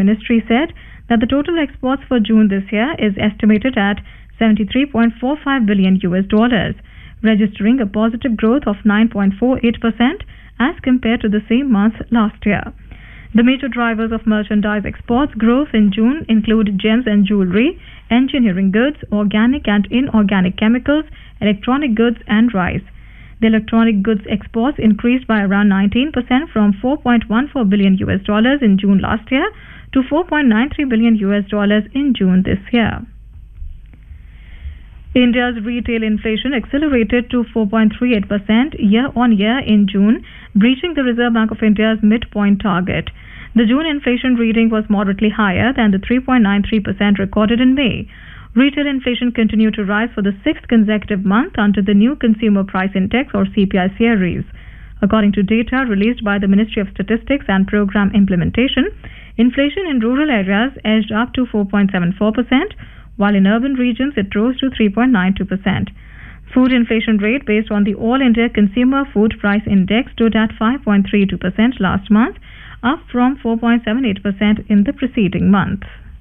ministry said that the total exports for June this year is estimated at $73.45 billion, registering a positive growth of 9.48% as compared to the same month last year. The major drivers of merchandise exports growth in June include gems and jewelry, engineering goods, organic and inorganic chemicals, electronic goods and rice. The electronic goods exports increased by around 19% from $4.14 billion in June last year to $4.93 billion in June this year. India's retail inflation accelerated to 4.38% year-on-year in June, breaching the Reserve Bank of India's midpoint target. The June inflation reading was moderately higher than the 3.93% recorded in May. Retail inflation continued to rise for the sixth consecutive month under the new Consumer Price Index or CPI series. According to data released by the Ministry of Statistics and Program Implementation, inflation in rural areas edged up to 4.74%, while in urban regions it rose to 3.92%. Food inflation rate based on the All India Consumer Food Price Index stood at 5.32% last month, up from 4.78% in the preceding month.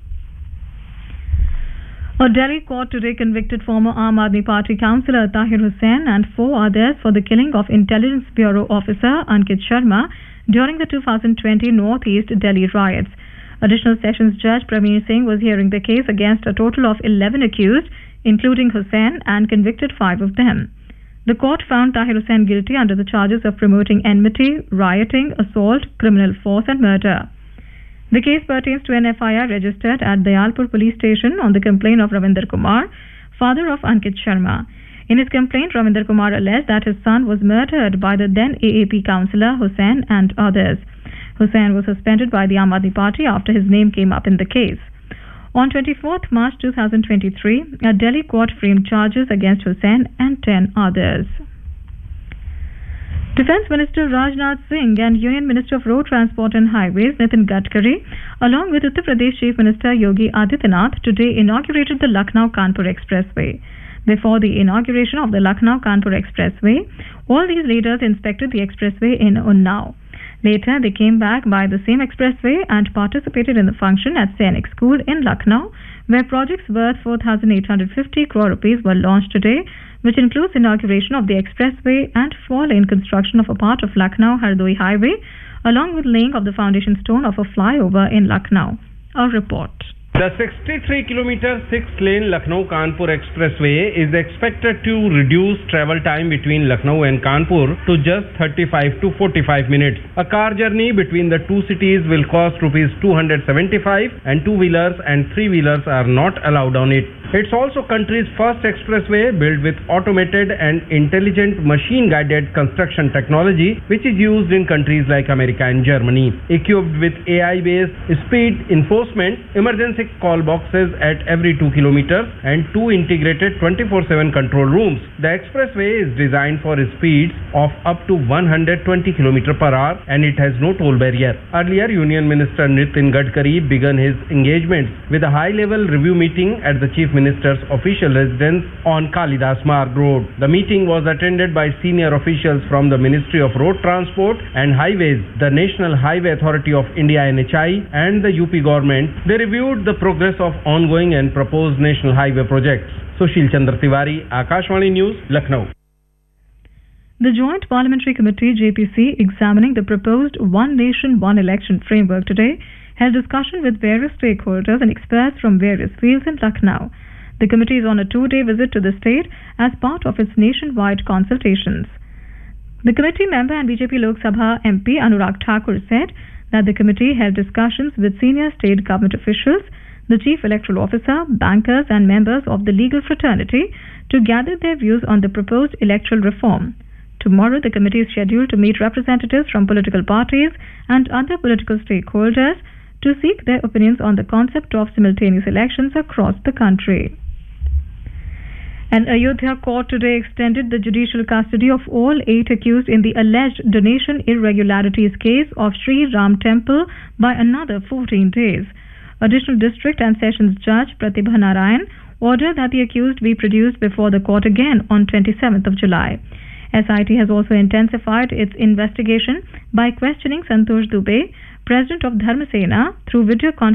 A Delhi court today convicted former Aam Aadmi Party councillor Tahir Hussain and 4 others for the killing of Intelligence Bureau officer Ankit Sharma during the 2020 Northeast Delhi riots. Additional Sessions Judge Praveen Singh was hearing the case against a total of 11 accused, including Hussain, and convicted 5 of them. The court found Tahir Hussain guilty under the charges of promoting enmity, rioting, assault, criminal force and murder. The case pertains to an FIR registered at Dayalpur police station on the complaint of Ravinder Kumar, father of Ankit Sharma. In his complaint, Ravinder Kumar alleged that his son was murdered by the then AAP councillor Hussain and others. Hussain was suspended by the Aam Aadmi Party after his name came up in the case. On 24th March 2023, a Delhi court framed charges against Hussain and 10 others. Defence Minister Rajnath Singh and Union Minister of Road Transport and Highways Nitin Gadkari, along with Uttar Pradesh Chief Minister Yogi Adityanath, today inaugurated the Lucknow-Kanpur Expressway. Before the inauguration of the Lucknow-Kanpur Expressway, all these leaders inspected the expressway in Unnao. Later, they came back by the same expressway and participated in the function at Sainik School in Lucknow, where projects worth 4,850 crore rupees were launched today, which includes inauguration of the expressway and 4-lane construction of a part of Lucknow-Hardoi Highway, along with laying of the foundation stone of a flyover in Lucknow. A report. The 63-kilometer 6-lane Lucknow-Kanpur Expressway is expected to reduce travel time between Lucknow and Kanpur to just 35 to 45 minutes. A car journey between the two cities will cost rupees 275 and two-wheelers and three-wheelers are not allowed on it. It's also country's first expressway built with automated and intelligent machine-guided construction technology, which is used in countries like America and Germany. Equipped with AI-based speed enforcement, emergency call boxes at every 2 kilometers and 2 integrated 24/7 control rooms. The expressway is designed for speeds of up to 120 km per hour and it has no toll barrier. Earlier, Union Minister Nitin Gadkari began his engagements with a high-level review meeting at the Chief Minister's official residence on Kalidas Marg Road. The meeting was attended by senior officials from the Ministry of Road Transport and Highways, the National Highway Authority of India NHAI and the UP government. They reviewed the progress of ongoing and proposed national highway projects. Sushil Chandra Tiwari, Akashvani News, Lucknow. The Joint Parliamentary Committee JPC examining the proposed One Nation, One Election framework today held discussion with various stakeholders and experts from various fields in Lucknow. The committee is on a 2-day visit to the state as part of its nationwide consultations. The committee member and BJP Lok Sabha MP Anurag Thakur said that the committee held discussions with senior state government officials, the chief electoral officer, bankers and members of the legal fraternity to gather their views on the proposed electoral reform. Tomorrow, the committee is scheduled to meet representatives from political parties and other political stakeholders to seek their opinions on the concept of simultaneous elections across the country. An Ayodhya court today extended the judicial custody of all 8 accused in the alleged donation irregularities case of Sri Ram Temple by another 14 days. Additional District and Sessions Judge Pratibha Narayan ordered that the accused be produced before the court again on 27th of July. SIT has also intensified its investigation by questioning Santosh Dubey, president of Dharma Sena, through video conference